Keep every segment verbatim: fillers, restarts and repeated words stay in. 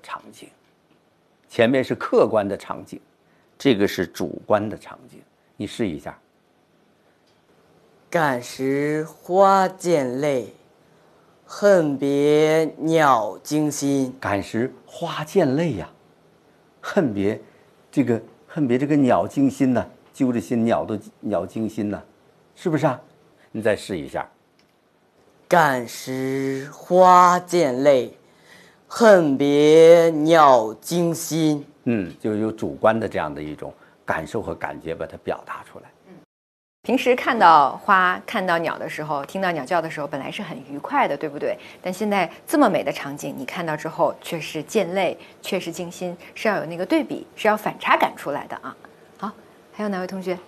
场景，前面是客观的场景，这个是主观的场景。你试一下。 感时花溅泪，恨别鸟惊心。 感时花溅泪呀、啊，恨别这个恨别这个鸟惊心呐、啊，揪着心鸟都鸟惊心呐、啊，是不是啊？你再试一下。 感时花溅泪，恨别鸟惊心。 嗯，就有主观的这样的一种感受和感觉，把它表达出来。 平时看到花、看到鸟的时候，听到鸟叫的时候，本来是很愉快的，对不对？但现在这么美的场景，你看到之后却是溅泪，却是惊心，是要有那个对比，是要反差感出来的啊。好，还有哪位同学？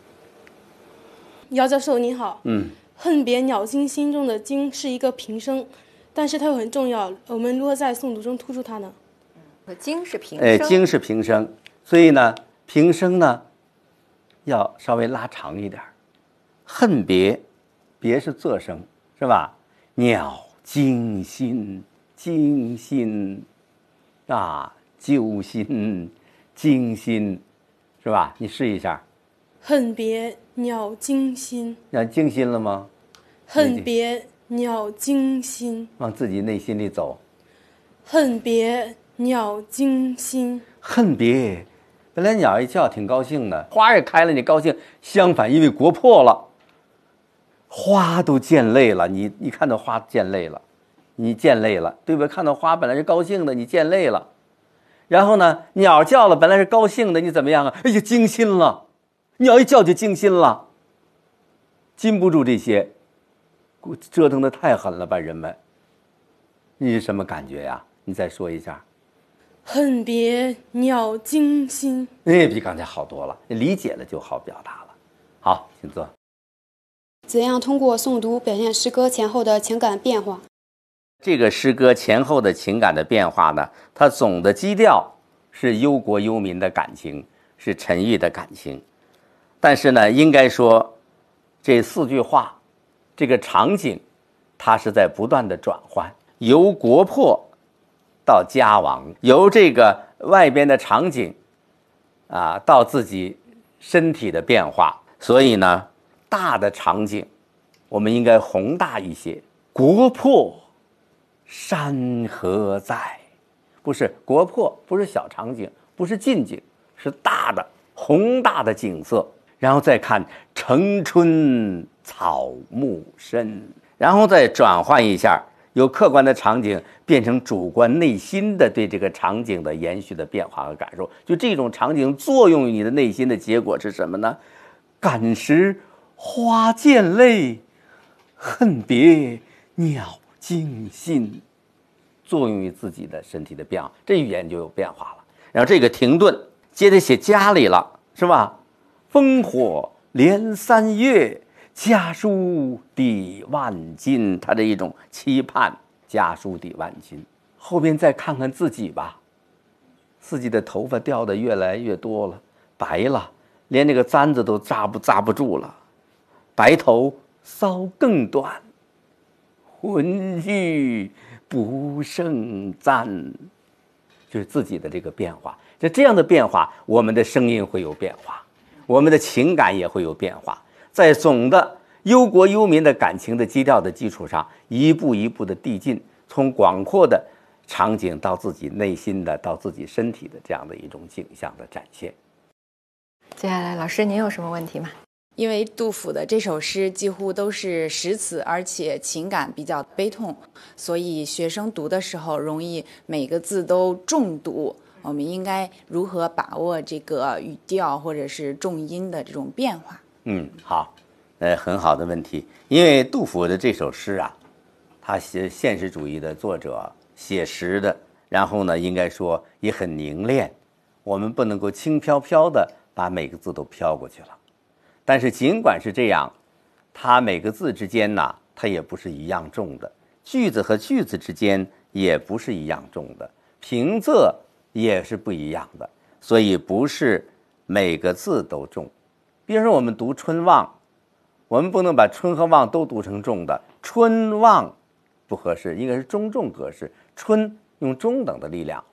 姚教授您好。 嗯。 恨别鸟惊心中的惊是一个平声，但是它又很重要，我们如何在诵读中突出它呢？ 惊是平声。 哎，惊是平声，所以呢，平声呢要稍微拉长一点。恨别，别是仄声，是吧？鸟惊心，惊心啊，揪心，惊心，是吧？你试一下。 恨别鸟惊心。 鸟惊心了吗？ 恨别鸟惊心。 往自己内心里走。 恨别鸟惊心。 恨别，本来鸟一叫挺高兴的，花也开了，你高兴。相反，因为国破了。花都溅泪了，你你看到花溅泪了，你溅泪了，对吧？看到花本来是高兴的，你溅泪了。然后呢，鸟叫了，本来是高兴的，你怎么样啊？哎呀，惊心了，鸟一叫就惊心了，禁不住这些，折腾的太狠了吧，人们。你是什么感觉呀？你再说一下。 恨别鸟惊心。 哎，比刚才好多了，理解了就好表达了。好，请坐。 怎样通过诵读表现诗歌前后的情感变化？ 这个诗歌前后的情感的变化呢，它总的基调是忧国忧民的感情，是沉郁的感情。但是呢，应该说这四句话，这个场景，它是在不断的转换，由国破到家亡，由这个外边的场景啊，到自己身体的变化。所以呢，大的场景我们应该宏大一些。国破山河在，不是国破，不是小场景，不是近景，是大的宏大的景色。然后再看城春草木深，然后再转换一下，由客观的场景变成主观内心的对这个场景的延续的变化和感受。就这种场景作用于你的内心的结果是什么呢？感时花溅泪，恨别鸟惊心，作用于自己的身体的变化，这语言就有变化了。然后这个停顿，接着写家里了，是吧？烽火连三月，家书抵万金，他这一种期盼，家书抵万金。后边再看看自己吧，自己的头发掉的越来越多了，白了，连那个簪子都扎不扎不住了，白头搔更短，浑欲不胜簪，就是自己的这个变化。就这样的变化，我们的声音会有变化，我们的情感也会有变化。在总的忧国忧民的感情的基调的基础上，一步一步的递进，从广阔的场景到自己内心的，到自己身体的这样的一种景象的展现。 接下来，老师您有什么问题吗？ 因为杜甫的这首诗几乎都是实词，而且情感比较悲痛，所以学生读的时候容易每个字都重读。我们应该如何把握这个语调或者是重音的这种变化？ 嗯，好，呃，很好的问题。因为杜甫的这首诗啊，他写现实主义的作者，写实的，然后呢，应该说也很凝练，我们不能够轻飘飘的把每个字都飘过去了。但是尽管是这样，它每个字之间呢，它也不是一样重的，句子和句子之间也不是一样重的，平仄也是不一样的，所以不是每个字都重。比如说我们读春望，我们不能把春和望都读成重的，春望不合适，应该是中重格式，春用中等的力量，